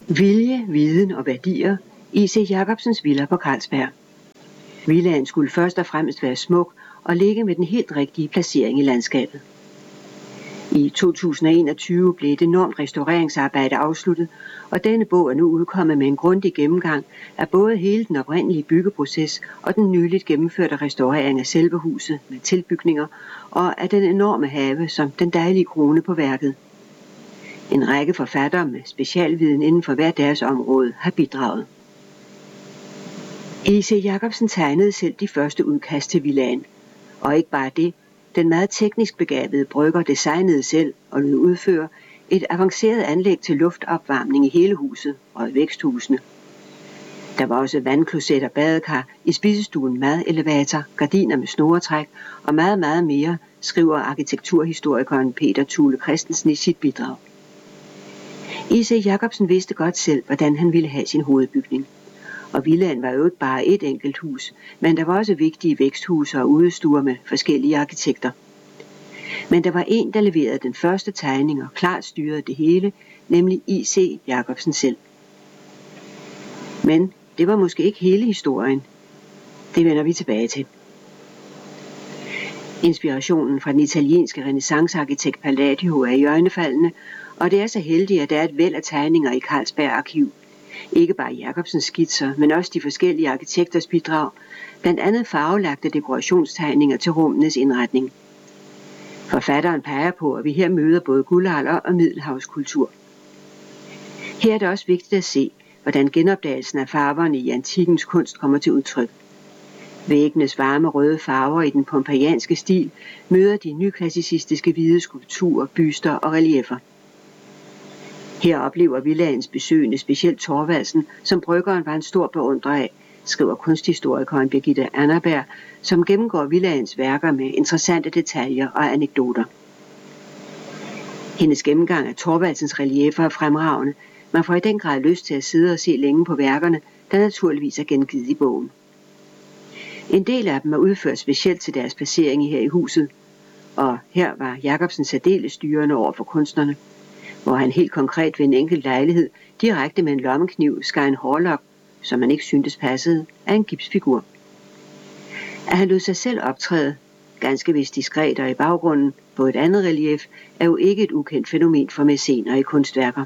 Vilje, viden og værdier. I.C. Jacobsens villa på Carlsberg. Villaen skulle først og fremmest være smuk og ligge med den helt rigtige placering i landskabet. I 2021 blev et enormt restaureringsarbejde afsluttet, og denne bog er nu udkommet med en grundig gennemgang af både hele den oprindelige byggeproces og den nyligt gennemførte restaurering af selve huset med tilbygninger og af den enorme have som den dejlige krone på værket. En række forfattere med specialviden inden for hver deres område har bidraget. I.C. Jacobsen tegnede selv de første udkast til villaen, og ikke bare det. Den meget teknisk begavede brygger designede selv og lod udføre et avanceret anlæg til luftopvarmning i hele huset og i væksthusene. Der var også vandkloset og badekar, i spisestuen madelevator, gardiner med snoretræk og meget, meget mere, skriver arkitekturhistorikeren Peter Thule Christensen i sit bidrag. I.C. Jacobsen vidste godt selv, hvordan han ville have sin hovedbygning. Og villaen var jo ikke bare et enkelt hus, men der var også vigtige væksthuse og udestuer med forskellige arkitekter. Men der var en, der leverede den første tegning og klart styrede det hele, nemlig I.C. Jacobsen selv. Men det var måske ikke hele historien. Det vender vi tilbage til. Inspirationen fra den italienske renæssancearkitekt Palladio er iøjnefaldende, og det er så heldigt, at der er et væld af tegninger i Carlsberg Arkiv. Ikke bare Jacobsens skitser, men også de forskellige arkitekters bidrag, blandt andet farvelagte dekorationstegninger til rummenes indretning. Forfatteren peger på, at vi her møder både guldalder og middelhavskultur. Her er det også vigtigt at se, hvordan genopdagelsen af farverne i antikkens kunst kommer til udtryk. Væggenes varme røde farver i den pompeijanske stil møder de nyklassicistiske hvide skulpturer, byster og relieffer. Her oplever villaens besøgende specielt Thorvaldsen, som bryggeren var en stor beundrer af, skriver kunsthistorikeren Birgitte Annerberg, som gennemgår villaens værker med interessante detaljer og anekdoter. Hendes gennemgang af Thorvaldsens relieffer er fremragende. Man får i den grad lyst til at sidde og se længe på værkerne, der naturligvis er gengivet i bogen. En del af dem er udført specielt til deres placering her i huset, og her var Jacobsen særdeles styrende over for kunstnerne, hvor han helt konkret ved en enkelt lejlighed direkte med en lommekniv skar en hårlok, som man ikke syntes passede, af en gipsfigur. At han lod sig selv optræde, ganske vist diskret og i baggrunden, på et andet relief, er jo ikke et ukendt fænomen for mæscener i kunstværker.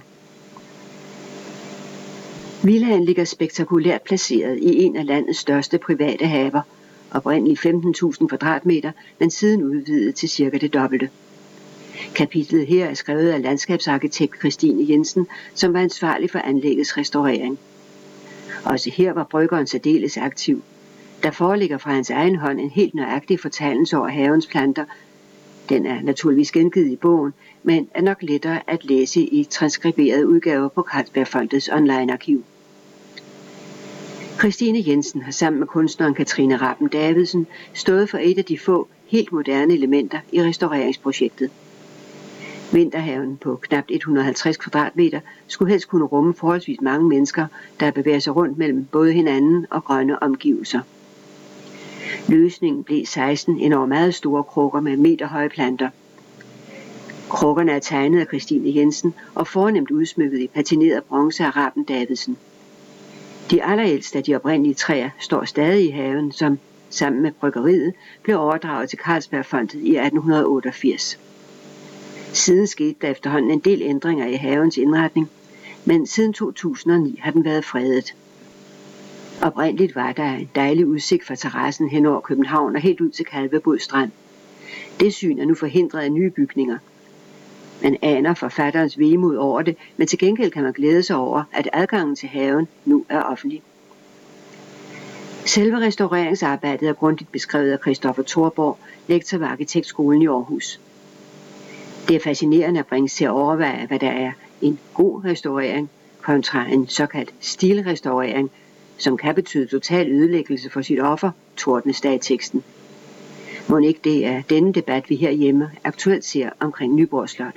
Villaen ligger spektakulært placeret i en af landets største private haver, oprindeligt 15.000 kvadratmeter, men siden udvidet til cirka det dobbelte. Kapitlet her er skrevet af landskabsarkitekt Christine Jensen, som var ansvarlig for anlæggets restaurering. Også her var bryggeren særdeles aktiv. Der foreligger fra hans egen hånd en helt nøjagtig fortegnelse over havens planter. Den er naturligvis gengivet i bogen, men er nok lettere at læse i transkriberede udgaver på Carlsbergfondets online-arkiv. Christine Jensen har sammen med kunstneren Katrine Rappen Davidsen stået for et af de få helt moderne elementer i restaureringsprojektet. Vinterhaven på knap 150 kvadratmeter skulle helst kunne rumme forholdsvis mange mennesker, der bevæger sig rundt mellem både hinanden og grønne omgivelser. Løsningen blev 16 enormt meget store krukker med meterhøje planter. Krukkerne er tegnet af Christine Jensen og fornemt udsmykket i patineret bronze af Rappen Davidsen. De allerældste af de oprindelige træer står stadig i haven, som sammen med bryggeriet blev overdraget til Carlsbergfondet i 1888. Siden skete der efterhånden en del ændringer i havens indretning, men siden 2009 har den været fredet. Oprindeligt var der en dejlig udsigt fra terrassen hen over København og helt ud til Kalvebod Strand. Det syn er nu forhindret af nye bygninger. Man aner forfatterens vemod over det, men til gengæld kan man glæde sig over, at adgangen til haven nu er offentlig. Selve restaureringsarbejdet er grundigt beskrevet af Christoffer Thorborg, lektor ved Arkitektskolen i Aarhus. Det er fascinerende at bringes til at overveje, hvad der er en god restaurering kontra en såkaldt stilrestaurering, som kan betyde total ødelæggelse for sit offer, tordnes der i teksten. Må ikke det er denne debat, vi herhjemme aktuelt ser omkring Nyborg Slot.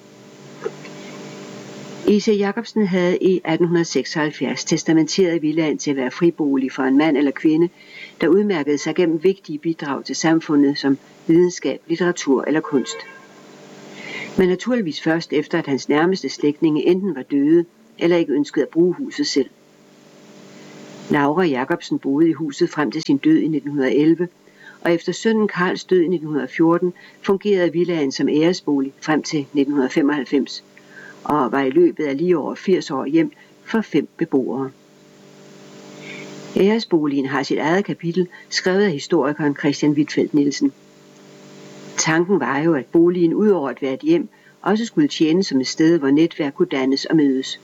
I.C. Jacobsen havde i 1876 testamenteret villaen til at være fribolig for en mand eller kvinde, der udmærkede sig gennem vigtige bidrag til samfundet som videnskab, litteratur eller kunst. Men naturligvis først efter, at hans nærmeste slægtninge enten var døde eller ikke ønskede at bruge huset selv. Laura Jacobsen boede i huset frem til sin død i 1911, og efter sønnen Karls død i 1914 fungerede villaen som æresbolig frem til 1995, og var i løbet af lige over 80 år hjem for 5 beboere. Æresboligen har sit eget kapitel, skrevet af historikeren Christian Huitfeldt Nielsen. Tanken var jo, at boligen udover at være et hjem, også skulle tjene som et sted, hvor netværk kunne dannes og mødes.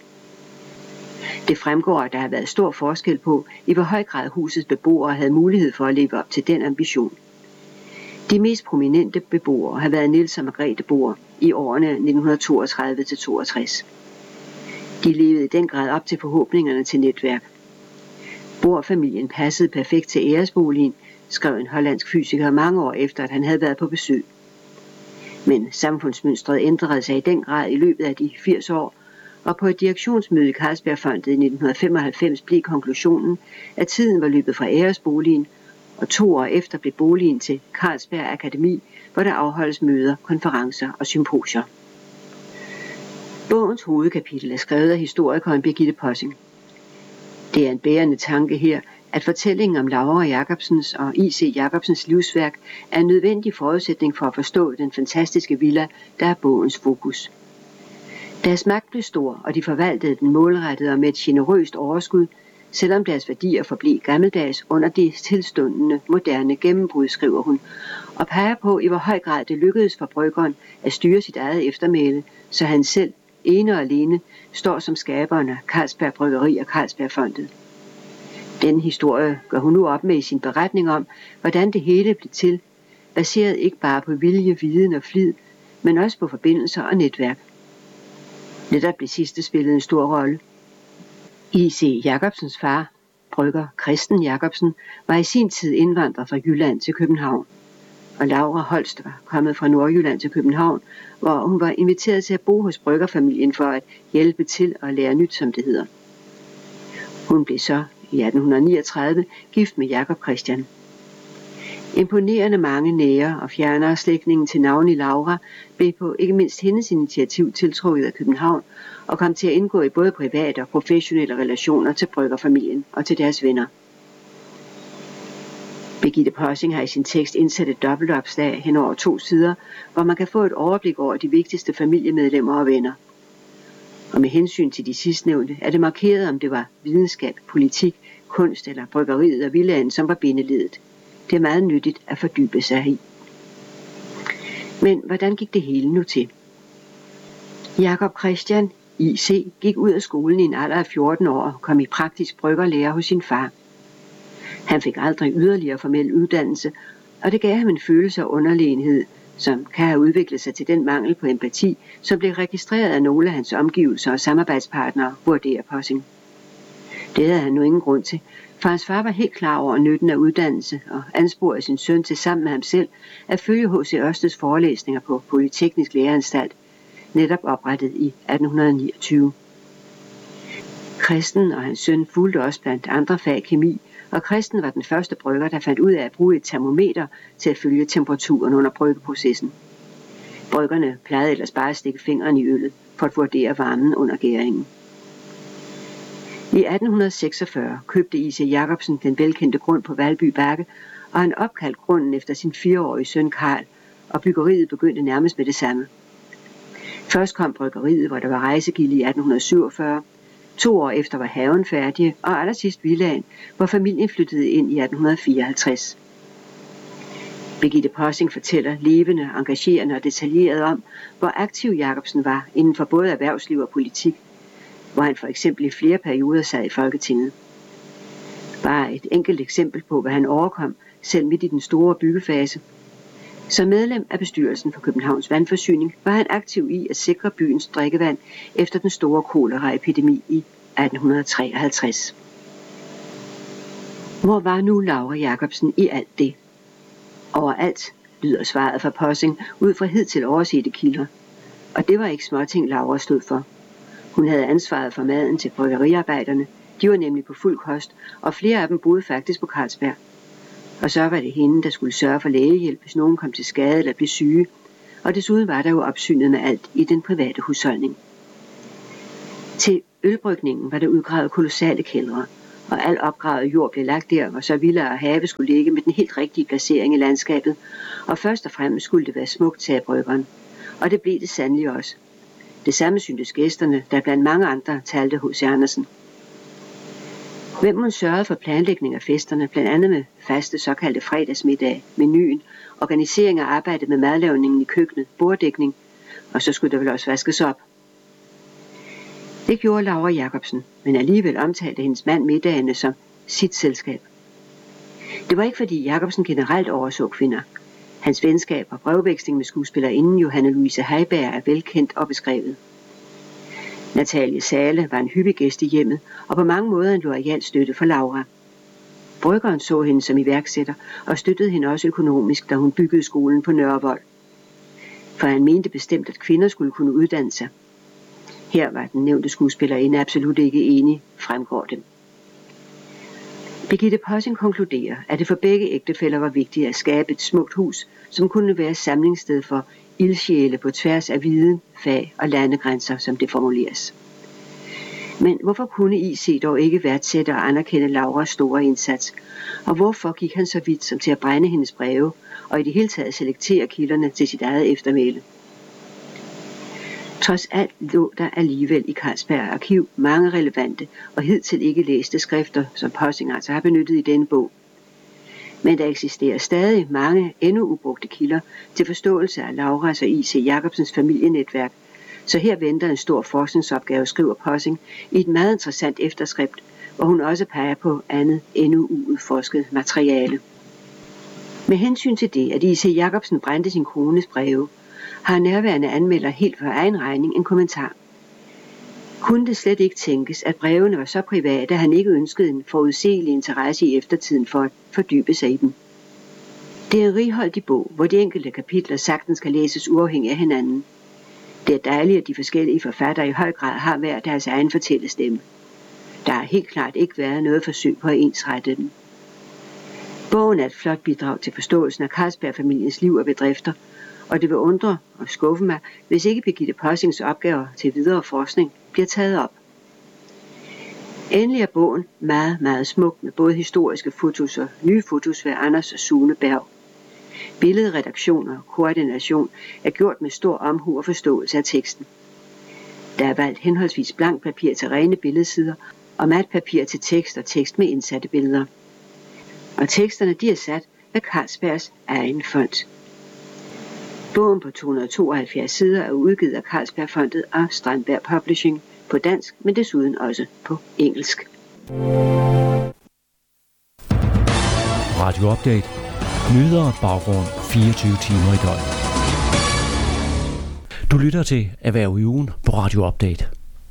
Det fremgår, at der har været stor forskel på, i hvor høj grad husets beboere havde mulighed for at leve op til den ambition. De mest prominente beboere har været Niels og Margrethe Bohr i årene 1932-62. De levede i den grad op til forhåbningerne til netværk. Bohr-familien passede perfekt til æresboligen, skrev en hollandsk fysiker mange år efter, at han havde været på besøg. Men samfundsmønstret ændrede sig i den grad i løbet af de 80 år, og på et direktionsmøde i Carlsbergfondet i 1995 blev konklusionen, at tiden var løbet fra æresboligen, og 2 år efter blev boligen til Carlsberg Akademi, hvor der afholdes møder, konferencer og symposier. Bogens hovedkapitel er skrevet af historikeren Birgitte Possing. Det er en bærende tanke her, at fortællingen om Laura Jacobsens og I.C. Jacobsens livsværk er en nødvendig forudsætning for at forstå den fantastiske villa, der er bogens fokus. Deres magt blev stor, og de forvaltede den målrettet og med et generøst overskud, selvom deres værdier forblev gammeldags under det tilstundende moderne gennembrud, skriver hun, og peger på, i hvor høj grad det lykkedes for bryggeren at styre sit eget eftermæle, så han selv, ene og alene, står som skaberen af Carlsberg Bryggeri og Carlsbergfondet. Den historie gør hun nu op med i sin beretning om, hvordan det hele blev til, baseret ikke bare på vilje, viden og flid, men også på forbindelser og netværk. Netop blev sidste spillet en stor rolle. I.C. Jacobsens far, brygger Christen Jacobsen, var i sin tid indvandrer fra Jylland til København. Og Laura Holst var kommet fra Nordjylland til København, hvor hun var inviteret til at bo hos bryggerfamilien for at hjælpe til at lære nyt, som det hedder. Hun blev så i 1839 gift med Jakob Christian. Imponerende mange nære og fjernere slægtninge til navnlig Laura blev på ikke mindst hendes initiativ tiltrukket af København og kom til at indgå i både private og professionelle relationer til bryggerfamilien og til deres venner. Birgitte Possing har i sin tekst indsat et dobbeltopslag hen over 2 sider, hvor man kan få et overblik over de vigtigste familiemedlemmer og venner. Og med hensyn til de sidstnævnte er det markeret, om det var videnskab, politik, kunst eller bryggeriet og villaen, som var bindeledet. Det er meget nyttigt at fordybe sig i. Men hvordan gik det hele nu til? Jakob Christian, I.C., gik ud af skolen i en alder af 14 år og kom i praktisk bryggerlære hos sin far. Han fik aldrig yderligere formel uddannelse, og det gav ham en følelse af underlegenhed, som kan have udviklet sig til den mangel på empati, som blev registreret af nogle af hans omgivelser og samarbejdspartnere, vurderer Possing. Det havde han nu ingen grund til, for hans far var helt klar over nytten af uddannelse og ansporede sin søn til sammen med ham selv at følge H.C. Ørsteds forelæsninger på Polyteknisk Læreanstalt, netop oprettet i 1829. Christen og hans søn fulgte også blandt andre fag kemi, og Christen var den første brygger, der fandt ud af at bruge et termometer til at følge temperaturen under bryggeprocessen. Bryggerne plejede ellers bare at stikke fingeren i øllet for at vurdere varmen under gæringen. I 1846 købte I.C. Jacobsen den velkendte grund på Valby Bakke, og han opkaldte grunden efter sin 4-årige søn Karl, og byggeriet begyndte nærmest med det samme. Først kom bryggeriet, hvor der var rejsegilde i 1847, 2 år efter var haven færdig, og allersidst villaen, hvor familien flyttede ind i 1854. Birgitte Possing fortæller levende, engagerende og detaljeret om, hvor aktiv Jacobsen var inden for både erhvervsliv og politik, hvor han for eksempel i flere perioder sad i Folketinget. Bare et enkelt eksempel på, hvad han overkom, selv midt i den store byggefase. Som medlem af bestyrelsen for Københavns Vandforsyning var han aktiv i at sikre byens drikkevand efter den store koleraepidemi i 1853. Hvor var nu Laura Jacobsen i alt det? Overalt, lyder svaret fra Possing ud fra hidtil oversete kilder. Og det var ikke småting, Laura stod for. Hun havde ansvaret for maden til bryggeriarbejderne. De var nemlig på fuld kost, og flere af dem boede faktisk på Carlsberg. Og så var det hende, der skulle sørge for lægehjælp, hvis nogen kom til skade eller blev syge. Og desuden var der jo opsynet med alt i den private husholdning. Til ølbrygningen var der udgravet kolossale kældre, og al opgravet jord blev lagt der, hvor så Villa og Have skulle ligge med den helt rigtige placering i landskabet, og først og fremmest skulle det være smukt, sagde bryggeren. Og det blev det sandelig også. Det samme syntes gæsterne, der blandt mange andre talte H.C. Andersen. Hvem hun sørgede for planlægning af festerne, blandt andet med faste såkaldte fredagsmiddag, menuen, organisering af arbejdet med madlavningen i køkkenet, borddækning, og så skulle der vel også vaskes op. Det gjorde Laura Jacobsen, men alligevel omtalte hendes mand middagene som sit selskab. Det var ikke fordi Jacobsen generelt overså kvinder. Hans venskab og brevveksling med skuespillerinden Johanne Louise Heiberg er velkendt og beskrevet. Natalie Sale var en hyppig gæst i hjemmet, og på mange måder en loyal støtte for Laura. Bryggeren så hende som iværksætter og støttede hende også økonomisk, da hun byggede skolen på Nørrevold. For han mente bestemt, at kvinder skulle kunne uddanne sig. Her var den nævnte skuespillerinde absolut ikke enig, fremgår det. Birgitte Possing konkluderer, at det for begge ægtefæller var vigtigt at skabe et smukt hus, som kunne være samlingssted for ildsjæle på tværs af viden, fag og landegrænser, som det formuleres. Men hvorfor kunne I.C. dog ikke værdsætte og anerkende Lauras store indsats? Og hvorfor gik han så vidt som til at brænde hendes breve, og i det hele taget selektere kilderne til sit eget eftermæle? Trods alt lå der alligevel i Carlsberg Arkiv mange relevante og hidtil ikke læste skrifter, som Possing altså har benyttet i denne bog. Men der eksisterer stadig mange endnu ubrugte kilder til forståelse af Lauras og I.C. Jacobsens familienetværk, så her venter en stor forskningsopgave, skriver Possing i et meget interessant efterskrift, hvor hun også peger på andet endnu uudforsket materiale. Med hensyn til det, at I.C. Jacobsen brændte sin kones breve, har nærværende anmelder helt for egen regning en kommentar. Kunne det slet ikke tænkes, at brevene var så private, at han ikke ønskede en forudsigelig interesse i eftertiden for at fordybe sig i dem? Det er en righoldig bog, hvor de enkelte kapitler sagtens skal læses uafhængigt af hinanden. Det er dejligt, at de forskellige forfattere i høj grad har hver deres egen fortællestemme. Der har helt klart ikke været noget forsøg på at ensrette dem. Bogen er et flot bidrag til forståelsen af Carlsberg-familiens liv og bedrifter, og det vil undre og skuffe mig, hvis ikke Birgitte Possing's opgaver til videre forskning bliver taget op. Endelig er bogen meget, meget smuk med både historiske fotos og nye fotos ved Anders og Sune Berg. Billedredaktion og koordination er gjort med stor omhu og forståelse af teksten. Der er valgt henholdsvis blankt papir til rene billedsider og mat papir til tekst og tekst med indsatte billeder. Og teksterne de er sat af Carlsbergs egen fond. Bogen på 272 sider er udgivet af Carlsbergfondet og Strandberg Publishing på dansk, men desuden også på engelsk. Radio Update. Nyheder og baggrund 24 timer i døgnet. Du lytter til Erhverv i ugen på Radio Update.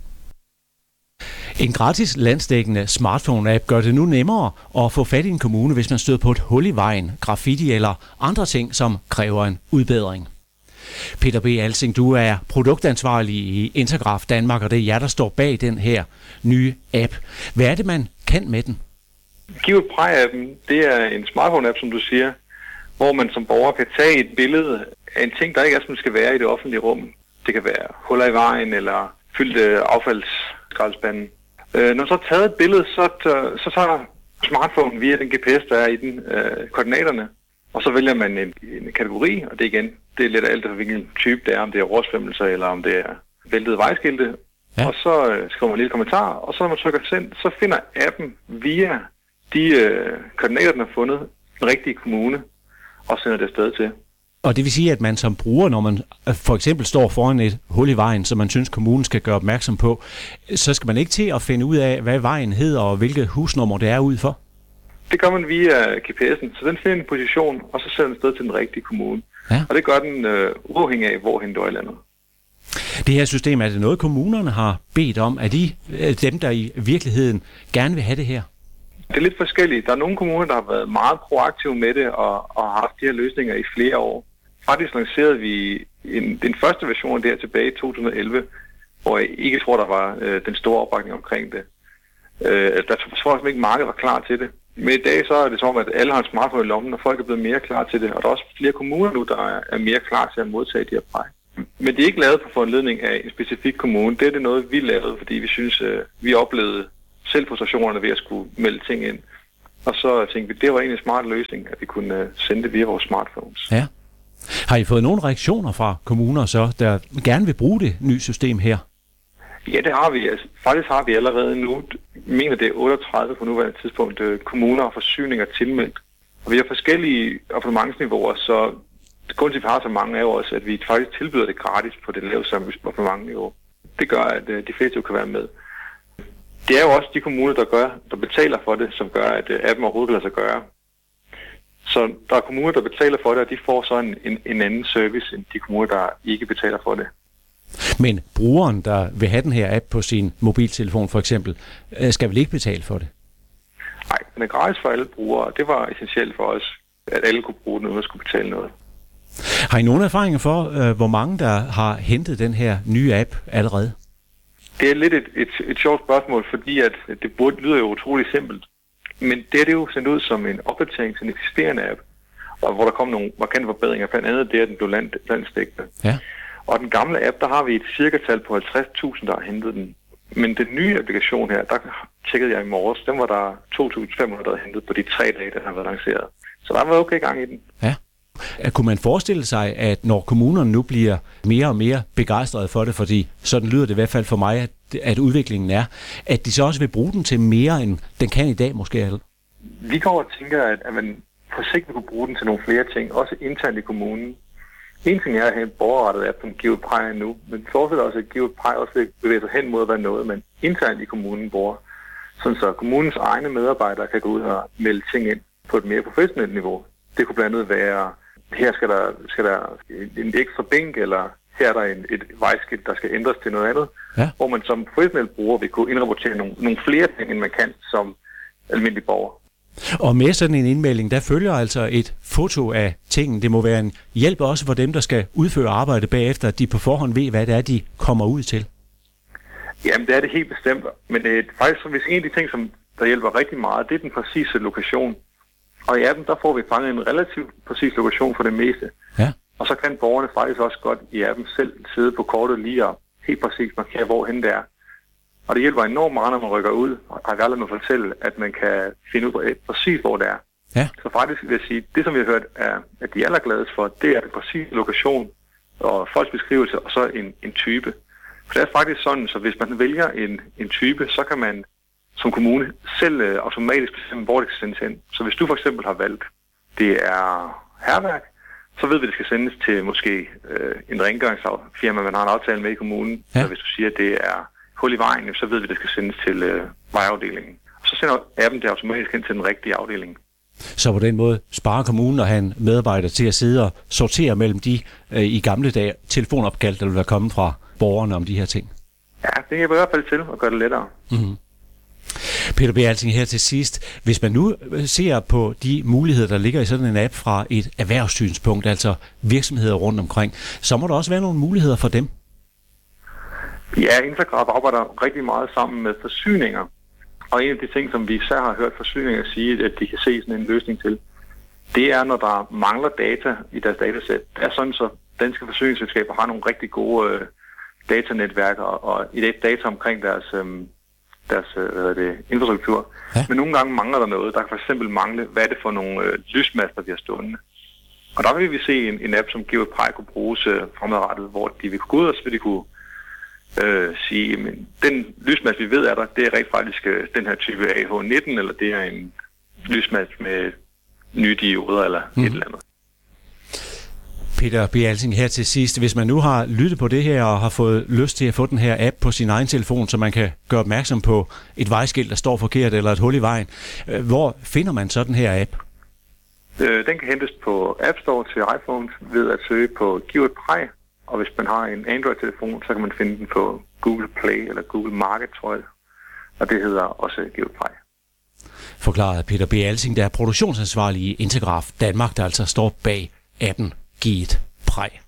En gratis landsdækkende smartphone-app gør det nu nemmere at få fat i en kommune, hvis man støder på et hul i vejen, graffiti eller andre ting, som kræver en udbedring. Peter B. Alsing, du er produktansvarlig i Intergraf Danmark, og det er jer, der står bag den her nye app. Hvad er det, man kan med den? GivePry-appen, det er en smartphone-app, som du siger, hvor man som borger kan tage et billede af en ting, der ikke er, som skal være i det offentlige rum. Det kan være huller i vejen eller fyldte affaldsskraldespanden. Når man så har taget et billede, så tager smartphonen via den GPS, der er i den, koordinaterne, og så vælger man en kategori, og det er lidt af alt, hvilken type det er, om det er oversvømmelser eller om det er væltede vejskilte. Ja. Og så skriver man en lille kommentar, og så når man trykker send, så finder appen via de koordinater, den har fundet, den rigtige kommune, og sender det afsted til. Og det vil sige, at man som bruger, når man for eksempel står foran et hul i vejen, som man synes, kommunen skal gøre opmærksom på, så skal man ikke til at finde ud af, hvad vejen hedder og hvilket husnummer det er ud for? Det gør man via GPS'en, så den finder en position, og så sender den sted til den rigtige kommune. Ja. Og det gør den uafhængig af, hvorhen det er i landet. Det her system, er det noget, kommunerne har bedt om? Er de dem, der i virkeligheden gerne vil have det her? Det er lidt forskelligt. Der er nogle kommuner, der har været meget proaktive med det og har haft de her løsninger i flere år. Faktisk lancerede vi den første version af det her tilbage i 2011, hvor jeg ikke tror, der var den store opbakning omkring det. Der tror jeg ikke, markedet var klar til det. Men i dag så er det som at alle har en smartphone i lommen, og folk er blevet mere klar til det. Og der er også flere kommuner nu, der er mere klar til at modtage de her Men det er ikke lavet på foranledning af en specifik kommune. Det er noget, vi lavede, fordi vi synes, vi oplevede selv frustrationerne ved at skulle melde ting ind. Og så tænkte vi, det var egentlig en smart løsning, at vi kunne sende det via vores smartphones. Ja. Har I fået nogle reaktioner fra kommuner så, der gerne vil bruge det nye system her? Ja, det har vi. Altså, faktisk har vi allerede nu, jeg mener det er 38 på nuværende tidspunkt, kommuner og forsyninger tilmeldt. Og vi har forskellige abonnementsniveauer, så grunden til, at vi har så mange af os, at vi faktisk tilbyder det gratis på det laveste abonnementsniveau. Det gør, at de fleste kan være med. Det er jo også de kommuner, der betaler for det, som gør, at appen overhovedet lader sig gøre. Så der er kommuner, der betaler for det, og de får så en anden service, end de kommuner, der ikke betaler for det. Men brugeren, der vil have den her app på sin mobiltelefon for eksempel, skal vel ikke betale for det? Nej, den er gratis for alle brugere. Det var essentielt for os, at alle kunne bruge den, uden at skulle betale noget. Har I nogle erfaringer for, hvor mange der har hentet den her nye app allerede? Det er lidt et sjovt spørgsmål, fordi at det lyder jo utroligt simpelt. Men det er det jo sendt ud som en opdatering til en eksisterende app, og hvor der kom nogle markante forbedringer, blandt andet det, at den blev landsdækkende. Ja. Og den gamle app, der har vi et cirka-tal på 50.000, der har hentet den. Men den nye applikation her, der tjekkede jeg i morges, den var der 2.500, der havde hentet på de 3 dage, den har været lanceret. Så der var okay gang i den. Ja. Kunne man forestille sig, at når kommunerne nu bliver mere og mere begejstrede for det, fordi sådan lyder det i hvert fald for mig, at udviklingen er, at de så også vil bruge den til mere, end den kan i dag måske? Vi går og tænker, at man på sigt vil kunne bruge den til nogle flere ting, også internt i kommunen. En ting er at have en borgerrettet app, som GivePej nu, men forestiller også, at GivePej også vil bevæge sig hen mod at være noget, man internt i kommunen bruger. Sådan så kommunens egne medarbejdere kan gå ud og melde ting ind på et mere professionelt niveau. Det kunne blandt andet være, her skal der en ekstra bænk, eller her er der et vejskilt, der skal ændres til noget andet, ja. Hvor man som professionel bruger vil kunne indrapportere nogle flere ting, end man kan som almindelig borger. Og med sådan en indmelding, der følger altså et foto af tingen. Det må være en hjælp også for dem, der skal udføre arbejde bagefter, at de på forhånd ved, hvad det er, de kommer ud til. Jamen, det er det helt bestemt. Men det er faktisk, hvis en af de ting, som der hjælper rigtig meget, det er den præcise lokation. Og i appen, der får vi fanget en relativt præcis lokation for det meste. Ja. Og så kan borgerne faktisk også godt i appen selv sidde på kortet lige og helt præcis markere, hvorhen det er. Og det hjælper enormt meget, når man rykker ud, og har aldrig med at fortælle, at man kan finde ud af præcis, hvor det er. Ja. Så faktisk vil jeg sige, det som vi har hørt, er, at de allergladest for, det er den præcise lokation og folks beskrivelse, og så en type. For det er faktisk sådan, så hvis man vælger en type, så kan man som kommune selv automatisk bestemme, hvor det skal sendes hen. Så hvis du for eksempel har valgt, det er hærværk, så ved vi, at det skal sendes til måske en rengøringsfirma, man har en aftale med i kommunen. Ja. Så hvis du siger, at det er hul i vejen, så ved vi, at det skal sendes til vejafdelingen. Så sender appen det automatisk hen til den rigtige afdeling. Så på den måde sparer kommunen og have en medarbejder til at sidde og sortere mellem de i gamle dage telefonopkald, der vil være kommet fra borgerne om de her ting? Ja, det hjælper i hvert fald til at gøre det lettere. Mm-hmm. Peter B. Alsing her til sidst. Hvis man nu ser på de muligheder, der ligger i sådan en app fra et erhvervssynspunkt, altså virksomheder rundt omkring, så må der også være nogle muligheder for dem. Ja, Intergraph arbejder rigtig meget sammen med forsyninger. Og en af de ting, som vi især har hørt forsyninger sige, at de kan se sådan en løsning til, det er, når der mangler data i deres datasæt. Det er sådan, så danske forsyningsselskaber har nogle rigtig gode datanetværker og data omkring deres infrastruktur. Ja. Men nogle gange mangler der noget. Der kan for eksempel mangle, hvad er det for nogle lysmaster, vi har stående. Og der vil vi se en app, som GivePej kunne bruges fremadrettet, hvor de vil gå ud, og så vil de kunne sige, men den lysmast, vi ved er der, det er rent faktisk den her type AH19, eller det er en lysmast med nye dioder, eller et eller andet. Peter B. Alsing her til sidst. Hvis man nu har lyttet på det her og har fået lyst til at få den her app på sin egen telefon, så man kan gøre opmærksom på et vejskilt, der står forkert, eller et hul i vejen, hvor finder man så den her app? Den kan hentes på App Store til iPhone ved at søge på GivePej. Og hvis man har en Android-telefon, så kan man finde den på Google Play eller Google Market, tror jeg. Og det hedder også GivePej. Forklaret Peter B. Alsing, der er produktionsansvarlig i Intergraph Danmark, der altså står bag appen GivePej.